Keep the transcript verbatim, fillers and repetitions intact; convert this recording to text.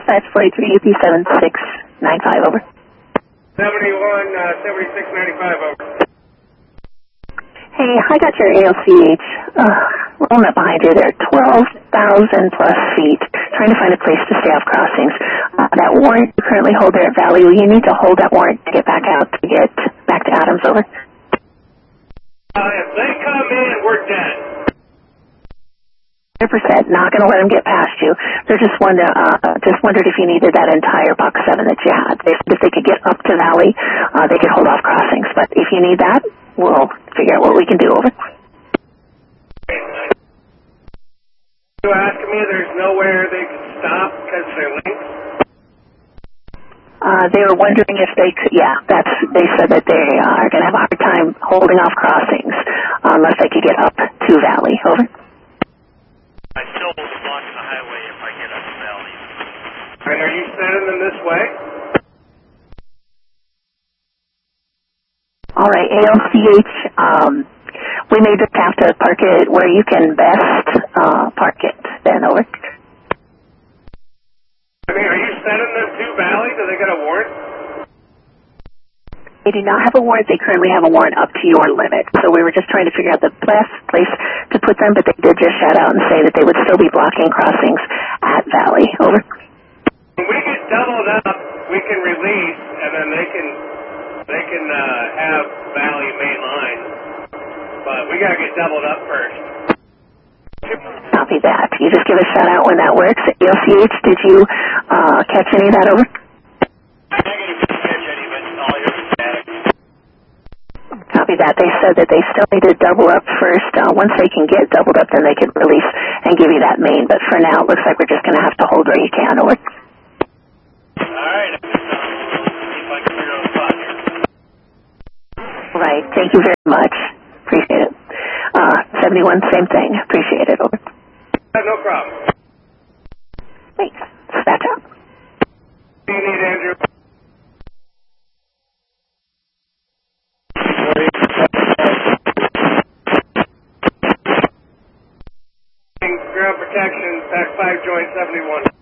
Dispatch forty-three U P seven six nine five, over. seventy-one, uh, seventy-six ninety-five, over. Hey, I got your A L C H uh, rolling up behind you there, twelve thousand plus feet, trying to find a place to stay off crossings. Uh, that warrant you currently hold there at Valley, you need to hold that warrant to get back out, to get back to Adams, over. Uh, if they come in, we're dead. one hundred percent, not going to let them get past you. They're just wonder, uh, just wondered if you needed that entire Buck seven that you had. They said if they could get up to Valley, uh, they could hold off crossings. But if you need that, we'll figure out what we can do, over. You asking me there's nowhere they can stop because they're linked? Uh, they were wondering if they could, yeah, that's, they said that they uh, are going to have a hard time holding off crossings unless they could get up to Valley, over. I still will be blocking the highway if I get up to Valley. And are you sending them this way? All right, A L C H, um, we may just have to park it where you can best uh, park it, then, over. I mean, are you sending them to Valley? Do they get a warrant? They do not have a warrant. They currently have a warrant up to your limit. So we were just trying to figure out the best place to put them, but they did just shout out and say that they would still be blocking crossings at Valley, over. When we get doubled up, we can release, and then they can they can uh, have Valley main line. But we got to get doubled up first. Copy that. You just give a shout out when that works. A L C H, did you uh, catch any of that, over? Negative, didn't catch any, but all your static. Copy that. They said that they still need to double up first. Uh, once they can get doubled up, then they can release and give you that main. But for now, it looks like we're just going to have to hold where you can, over. All right. I'm just uh, see if I can figure out a spot here. Right. Thank you very much. Appreciate it. Uh, seventy-one, same thing. Appreciate it, over. No problem. Thanks. Dispatch out. What do you need, Andrew? Ground protection, pack five, joint seventy-one.